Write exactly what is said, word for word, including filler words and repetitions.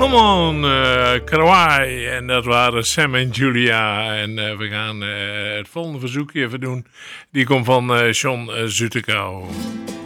Come on, uh, Kauai. En dat waren Sam en Julia. En uh, we gaan uh, het volgende verzoekje even doen. Die komt van uh, John uh, Zutekau.